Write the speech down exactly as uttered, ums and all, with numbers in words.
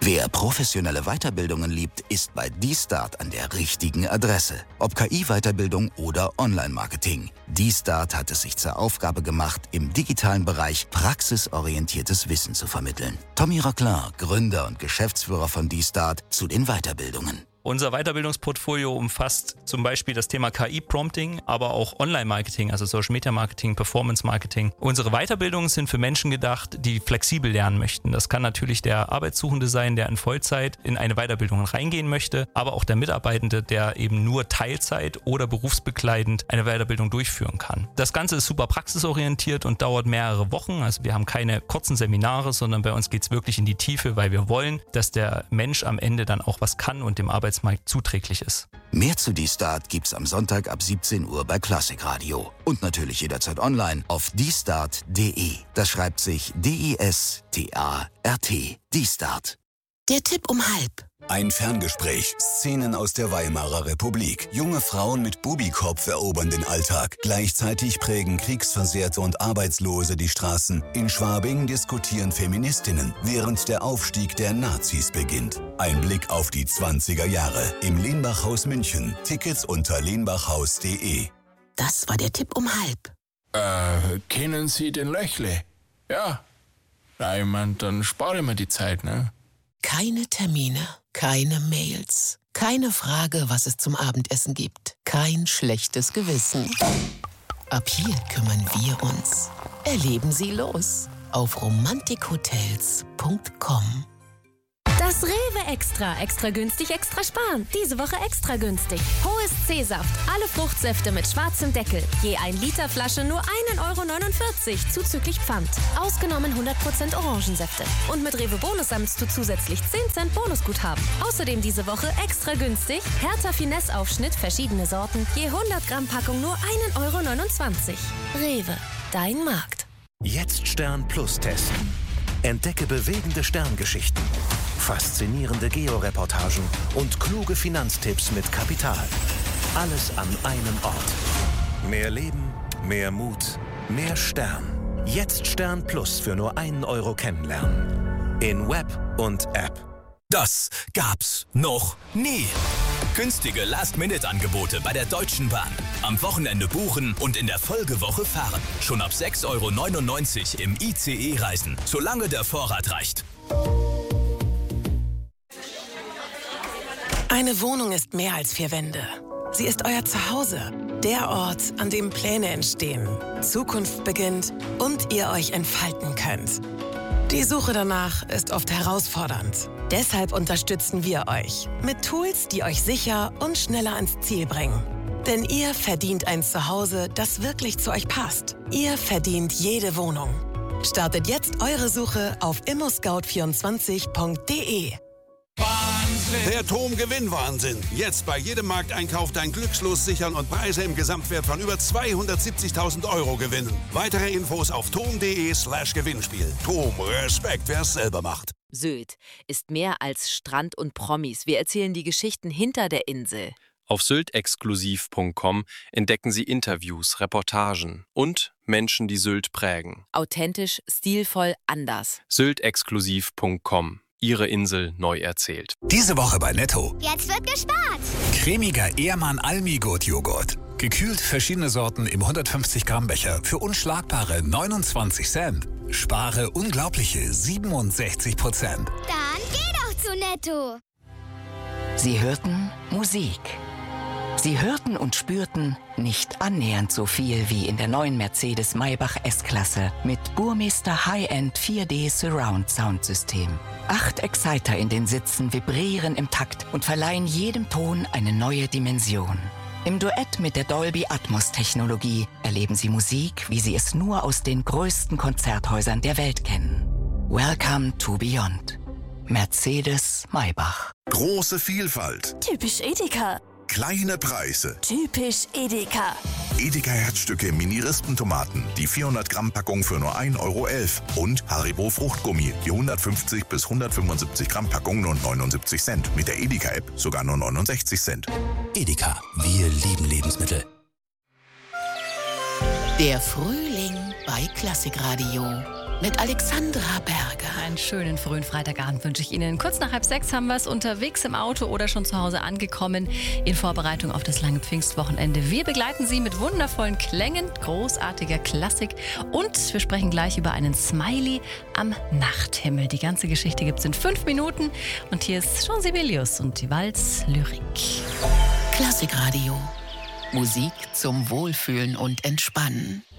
Wer professionelle Weiterbildungen liebt, ist bei D-Start an der richtigen Adresse. Ob K I-Weiterbildung oder Online-Marketing. D-Start hat es sich zur Aufgabe gemacht, im digitalen Bereich praxisorientiertes Wissen zu vermitteln. Tommy Raclin, Gründer und Geschäftsführer von D-Start, zu den Weiterbildungen. Unser Weiterbildungsportfolio umfasst zum Beispiel das Thema K I-Prompting, aber auch Online-Marketing, also Social-Media-Marketing, Performance-Marketing. Unsere Weiterbildungen sind für Menschen gedacht, die flexibel lernen möchten. Das kann natürlich der Arbeitssuchende sein, der in Vollzeit in eine Weiterbildung reingehen möchte, aber auch der Mitarbeitende, der eben nur Teilzeit oder berufsbegleitend eine Weiterbildung durchführen kann. Das Ganze ist super praxisorientiert und dauert mehrere Wochen. Also wir haben keine kurzen Seminare, sondern bei uns geht es wirklich in die Tiefe, weil wir wollen, dass der Mensch am Ende dann auch was kann und dem Arbeitsmarkt zuträglich ist. Mehr zu D-Start gibt's am Sonntag ab siebzehn Uhr bei Klassikradio. Und natürlich jederzeit online auf d start punkt d e. Das schreibt sich D I S T A R T. D-Start. Der Tipp um halb. Ein Ferngespräch. Szenen aus der Weimarer Republik. Junge Frauen mit Bubikopf erobern den Alltag. Gleichzeitig prägen Kriegsversehrte und Arbeitslose die Straßen. In Schwabing diskutieren Feministinnen, während der Aufstieg der Nazis beginnt. Ein Blick auf die zwanziger Jahre im Lenbachhaus München. Tickets unter lenbachhaus punkt d e. Das war der Tipp um halb. Äh, kennen Sie den Löchle? Ja. Na, ich mein, dann spare ich mir die Zeit, ne? Keine Termine, keine Mails, keine Frage, was es zum Abendessen gibt, kein schlechtes Gewissen. Ab hier kümmern wir uns. Erleben Sie los auf romantikhotels punkt com. Das Rewe Extra. Extra günstig, extra sparen. Diese Woche extra günstig. Hohes C-Saft. Alle Fruchtsäfte mit schwarzem Deckel. Je ein Liter Flasche nur ein Euro neunundvierzig zuzüglich Pfand. Ausgenommen hundert Prozent Orangensäfte. Und mit Rewe Bonus sammelst du zusätzlich zehn Cent Bonusguthaben. Außerdem diese Woche extra günstig. Hertha Finesse Aufschnitt, verschiedene Sorten. Je hundert Gramm Packung nur ein Euro neunundzwanzig. Rewe. Dein Markt. Jetzt Stern Plus testen. Entdecke bewegende Sterngeschichten, faszinierende Georeportagen und kluge Finanztipps mit Kapital. Alles an einem Ort. Mehr Leben, mehr Mut, mehr Stern. Jetzt Stern Plus für nur einen Euro kennenlernen. In Web und App. Das gab's noch nie. Günstige Last-Minute-Angebote bei der Deutschen Bahn. Am Wochenende buchen und in der Folgewoche fahren. Schon ab sechs Euro neunundneunzig im I C E reisen, solange der Vorrat reicht. Eine Wohnung ist mehr als vier Wände. Sie ist euer Zuhause. Der Ort, an dem Pläne entstehen, Zukunft beginnt und ihr euch entfalten könnt. Die Suche danach ist oft herausfordernd. Deshalb unterstützen wir euch mit Tools, die euch sicher und schneller ans Ziel bringen. Denn ihr verdient ein Zuhause, das wirklich zu euch passt. Ihr verdient jede Wohnung. Startet jetzt eure Suche auf immo scout vierundzwanzig punkt d e. Der Tom-Gewinn-Wahnsinn. Jetzt bei jedem Markteinkauf dein Glückslos sichern und Preise im Gesamtwert von über zweihundertsiebzigtausend Euro gewinnen. Weitere Infos auf tom punkt d e slash Gewinnspiel. Tom, Respekt, wer es selber macht. Sylt ist mehr als Strand und Promis. Wir erzählen die Geschichten hinter der Insel. Auf sylt exklusiv punkt com entdecken Sie Interviews, Reportagen und Menschen, die Sylt prägen. Authentisch, stilvoll, anders. sylt exklusiv punkt com. Ihre Insel neu erzählt. Diese Woche bei Netto. Jetzt wird gespart. Cremiger Ehrmann Almi-Gut-Joghurt. Gekühlt verschiedene Sorten im hundertfünfzig Gramm Becher für unschlagbare neunundzwanzig Cent. Spare unglaubliche siebenundsechzig Prozent. Dann geh doch zu Netto. Sie hörten Musik. Sie hörten und spürten nicht annähernd so viel wie in der neuen Mercedes Maybach S-Klasse mit Burmester High-End vier D Surround Soundsystem. Acht Exciter in den Sitzen vibrieren im Takt und verleihen jedem Ton eine neue Dimension. Im Duett mit der Dolby Atmos Technologie erleben Sie Musik, wie Sie es nur aus den größten Konzerthäusern der Welt kennen. Welcome to Beyond. Mercedes Maybach. Große Vielfalt. Typisch Edeka. Kleine Preise. Typisch Edeka. Edeka Herzstücke Mini-Rispentomaten. Die vierhundert Gramm Packung für nur ein Euro elf. Und Haribo Fruchtgummi. Die hundertfünfzig bis hundertfünfundsiebzig Gramm Packung nur neunundsiebzig Cent. Mit der Edeka-App sogar nur neunundsechzig Cent. Edeka. Wir lieben Lebensmittel. Der Frühling bei Klassikradio. mit Alexandra Berger. Einen schönen frühen Freitagabend wünsche ich Ihnen. Kurz nach halb sechs haben wir es unterwegs im Auto oder schon zu Hause angekommen in Vorbereitung auf das lange Pfingstwochenende. Wir begleiten Sie mit wundervollen Klängen, großartiger Klassik und wir sprechen gleich über einen Smiley am Nachthimmel. Die ganze Geschichte gibt es in fünf Minuten und hier ist Jean Sibelius und die Walz-Lyrik. Klassikradio. Musik zum Wohlfühlen und Entspannen.